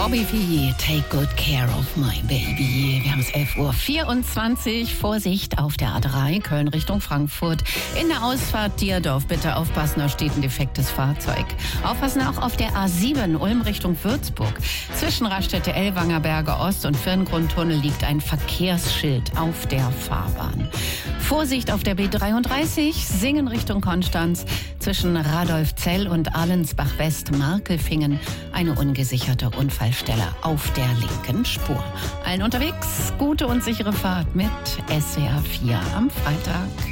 Bobby V, take good care of my baby. Wir haben es 11:24 Uhr. Vorsicht auf der A3, Köln Richtung Frankfurt. In der Ausfahrt Dierdorf bitte aufpassen, da steht ein defektes Fahrzeug. Aufpassen auch auf der A7, Ulm Richtung Würzburg. Zwischen Raststätte Ellwangerberge Ost und Firngrundtunnel liegt ein Verkehrsschild auf der Fahrbahn. Vorsicht auf der B33, Singen Richtung Konstanz. Zwischen Radolfzell und Ahlensbach West, Markelfingen, eine ungesicherte Unfallstelle auf der linken Spur. Allen unterwegs, gute und sichere Fahrt mit SWR 4 am Freitag.